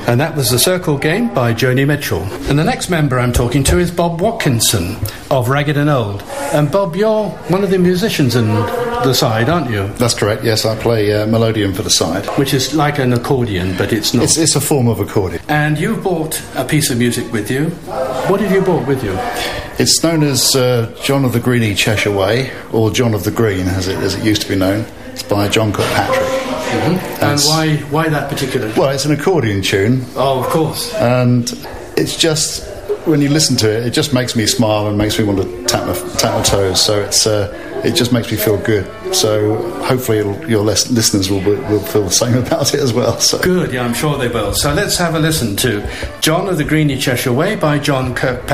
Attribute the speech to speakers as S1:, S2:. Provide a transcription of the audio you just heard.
S1: And that was The Circle Game by Joni Mitchell. And the next member I'm talking to is Bob Watkinson of Ragged and Old. And Bob, you're one of the musicians in the side, aren't you?
S2: That's correct, yes. I play melodeon for the side.
S1: Which is like an accordion, but it's not.
S2: It's a form of accordion.
S1: And you've brought a piece of music with you. What have you brought with you?
S2: It's known as John of the Greeny Cheshire Way, or John of the Green, as it used to be known. It's by John Kirkpatrick.
S1: Mm-hmm. And why that particular?
S2: Well, it's an accordion tune.
S1: Oh, of course.
S2: And it's just, when you listen to it, it just makes me smile and makes me want to tap my toes. So it just makes me feel good. So hopefully your listeners will feel the same about it as well. So.
S1: Good, yeah, I'm sure they will. So let's have a listen to John of the Greeny Cheshire Way by John Kirkpatrick.